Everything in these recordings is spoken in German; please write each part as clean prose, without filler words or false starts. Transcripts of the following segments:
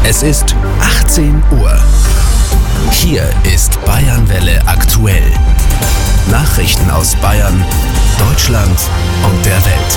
Es ist 18 Uhr. Hier ist Bayernwelle aktuell. Nachrichten aus Bayern, Deutschland und der Welt.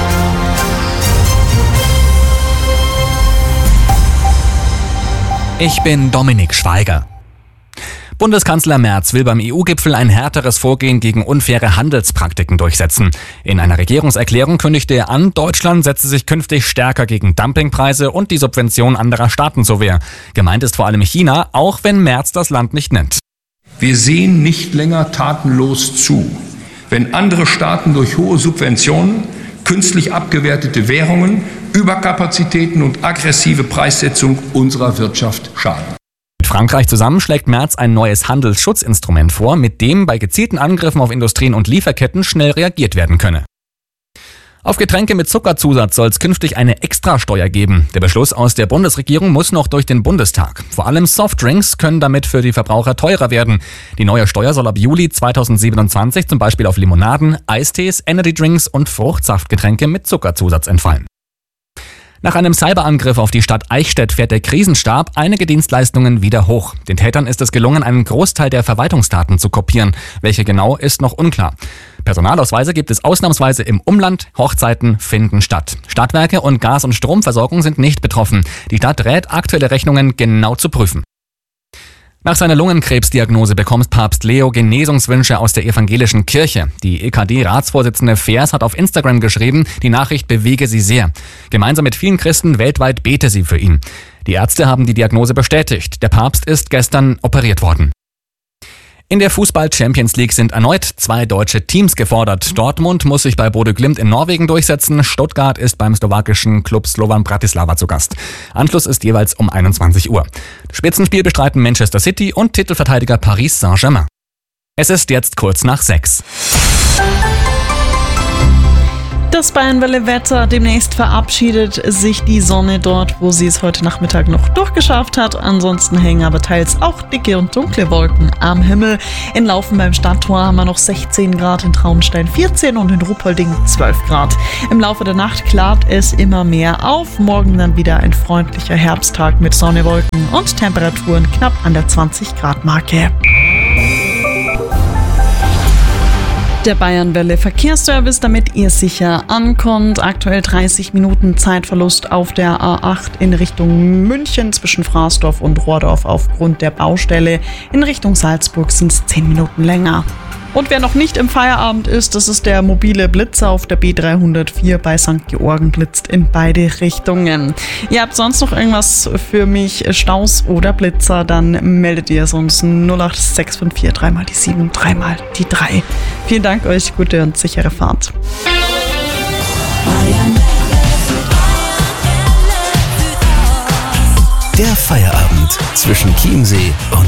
Ich bin Dominik Schweiger. Bundeskanzler Merz will beim EU-Gipfel ein härteres Vorgehen gegen unfaire Handelspraktiken durchsetzen. In einer Regierungserklärung kündigte er an, Deutschland setze sich künftig stärker gegen Dumpingpreise und die Subvention anderer Staaten zur Wehr. Gemeint ist vor allem China, auch wenn Merz das Land nicht nennt. Wir sehen nicht länger tatenlos zu, wenn andere Staaten durch hohe Subventionen, künstlich abgewertete Währungen, Überkapazitäten und aggressive Preissetzung unserer Wirtschaft schaden. Mit Frankreich zusammen schlägt Merz ein neues Handelsschutzinstrument vor, mit dem bei gezielten Angriffen auf Industrien und Lieferketten schnell reagiert werden könne. Auf Getränke mit Zuckerzusatz soll es künftig eine Extrasteuer geben. Der Beschluss aus der Bundesregierung muss noch durch den Bundestag. Vor allem Softdrinks können damit für die Verbraucher teurer werden. Die neue Steuer soll ab Juli 2027 zum Beispiel auf Limonaden, Eistees, Energydrinks und Fruchtsaftgetränke mit Zuckerzusatz entfallen. Nach einem Cyberangriff auf die Stadt Eichstätt fährt der Krisenstab einige Dienstleistungen wieder hoch. Den Tätern ist es gelungen, einen Großteil der Verwaltungsdaten zu kopieren. Welche genau, ist noch unklar. Personalausweise gibt es ausnahmsweise im Umland, Hochzeiten finden statt. Stadtwerke und Gas- und Stromversorgung sind nicht betroffen. Die Stadt rät, aktuelle Rechnungen genau zu prüfen. Nach seiner Lungenkrebsdiagnose bekommt Papst Leo Genesungswünsche aus der evangelischen Kirche. Die EKD-Ratsvorsitzende Vers hat auf Instagram geschrieben, die Nachricht bewege sie sehr. Gemeinsam mit vielen Christen weltweit bete sie für ihn. Die Ärzte haben die Diagnose bestätigt. Der Papst ist gestern operiert worden. In der Fußball-Champions League sind erneut 2 deutsche Teams gefordert. Dortmund muss sich bei Bodø Glimt in Norwegen durchsetzen. Stuttgart ist beim slowakischen Klub Slovan Bratislava zu Gast. Anschluss ist jeweils um 21 Uhr. Das Spitzenspiel bestreiten Manchester City und Titelverteidiger Paris Saint-Germain. Es ist jetzt kurz nach 6. Das Bayernwelle-Wetter. Demnächst verabschiedet sich die Sonne dort, wo sie es heute Nachmittag noch durchgeschafft hat. Ansonsten hängen aber teils auch dicke und dunkle Wolken am Himmel. In Laufen beim Stadttor haben wir noch 16 Grad, in Traunstein 14 und in Ruppolding 12 Grad. Im Laufe der Nacht klart es immer mehr auf. Morgen dann wieder ein freundlicher Herbsttag mit Sonne, Wolken und Temperaturen knapp an der 20-Grad-Marke. Der Bayernwelle Verkehrsservice, damit ihr sicher ankommt. Aktuell 30 Minuten Zeitverlust auf der A8 in Richtung München zwischen Fraßdorf und Rohrdorf aufgrund der Baustelle. In Richtung Salzburg sind es 10 Minuten länger. Und wer noch nicht im Feierabend ist, das ist der mobile Blitzer auf der B304 bei St. Georgen, blitzt in beide Richtungen. Ihr habt sonst noch irgendwas für mich, Staus oder Blitzer, dann meldet ihr sonst 08654 3 mal die 7, 3 mal die 3. Vielen Dank euch, gute und sichere Fahrt. Der Feierabend zwischen Chiemsee und